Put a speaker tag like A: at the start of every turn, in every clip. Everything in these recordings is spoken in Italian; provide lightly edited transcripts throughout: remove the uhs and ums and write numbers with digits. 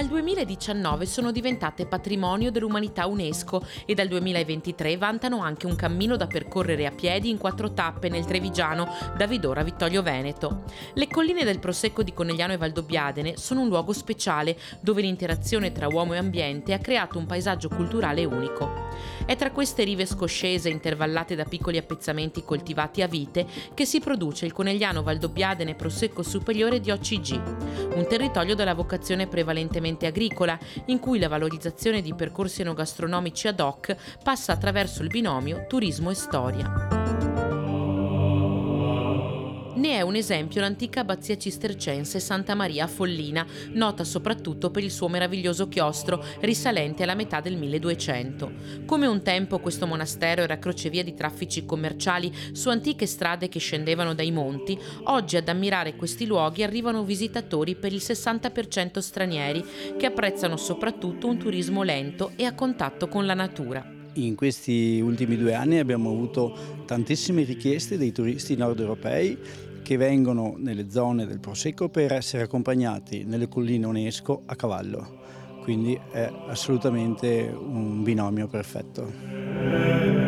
A: Dal 2019 sono diventate patrimonio dell'umanità UNESCO e dal 2023 vantano anche un cammino da percorrere a piedi in 4 tappe nel Trevigiano, da Vidora a Vittorio Veneto. Le colline del Prosecco di Conegliano e Valdobbiadene sono un luogo speciale dove l'interazione tra uomo e ambiente ha creato un paesaggio culturale unico. È tra queste rive scoscese intervallate da piccoli appezzamenti coltivati a vite che si produce il Conegliano Valdobbiadene Prosecco Superiore di OCG, un territorio dalla vocazione prevalentemente agricola, in cui la valorizzazione di percorsi enogastronomici ad hoc passa attraverso il binomio turismo e storia. Ne è un esempio l'antica abbazia cistercense Santa Maria a Follina, nota soprattutto per il suo meraviglioso chiostro risalente alla metà del 1200. Come un tempo questo monastero era crocevia di traffici commerciali su antiche strade che scendevano dai monti, oggi ad ammirare questi luoghi arrivano visitatori per il 60% stranieri, che apprezzano soprattutto un turismo lento e a contatto con la natura.
B: In questi ultimi 2 anni abbiamo avuto tantissime richieste dei turisti nord europei che vengono nelle zone del Prosecco per essere accompagnati nelle colline UNESCO a cavallo, quindi è assolutamente un binomio perfetto.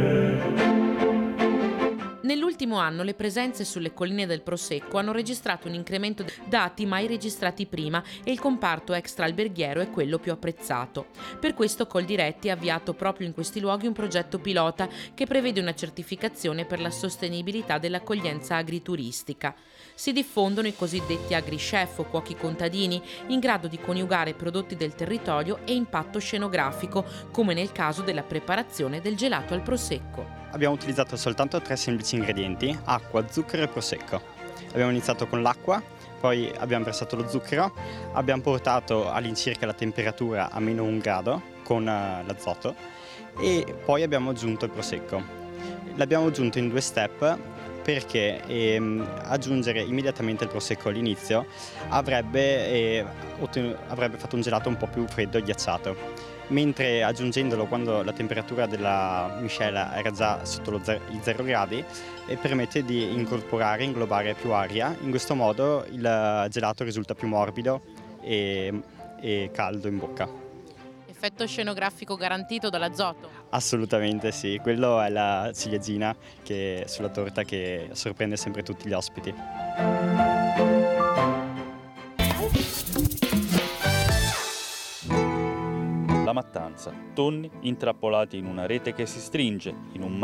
A: Nell'ultimo anno le presenze sulle colline del Prosecco hanno registrato un incremento di dati mai registrati prima e il comparto extra-alberghiero è quello più apprezzato. Per questo Coldiretti ha avviato proprio in questi luoghi un progetto pilota che prevede una certificazione per la sostenibilità dell'accoglienza agrituristica. Si diffondono i cosiddetti agri-chef o cuochi contadini, in grado di coniugare prodotti del territorio e impatto scenografico, come nel caso della preparazione del gelato al Prosecco.
C: Abbiamo utilizzato soltanto 3 semplici ingredienti: acqua, zucchero e prosecco. Abbiamo iniziato con l'acqua, poi abbiamo versato lo zucchero, abbiamo portato all'incirca la temperatura a meno 1 grado con l'azoto e poi abbiamo aggiunto il prosecco. L'abbiamo aggiunto in 2 step perché aggiungere immediatamente il prosecco all'inizio avrebbe fatto un gelato un po' più freddo e ghiacciato. Mentre aggiungendolo quando la temperatura della miscela era già sotto i 0 gradi permette di inglobare più aria. In questo modo il gelato risulta più morbido e caldo in bocca.
A: Effetto scenografico garantito dall'azoto?
C: Assolutamente sì, quello è la ciliegina sulla torta che sorprende sempre tutti gli ospiti.
D: La mattanza, tonni intrappolati in una rete che si stringe in un